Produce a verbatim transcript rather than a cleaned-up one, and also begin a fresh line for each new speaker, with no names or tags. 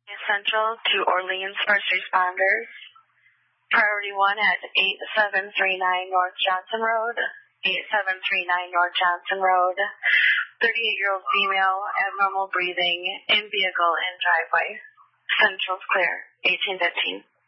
Central to Orleans first responders. Priority one at eight seven three nine North Johnson Road, eight seven three nine North Johnson Road. thirty-eight-year-old female, abnormal breathing, in vehicle and driveway. Central's clear, eighteen fifteen.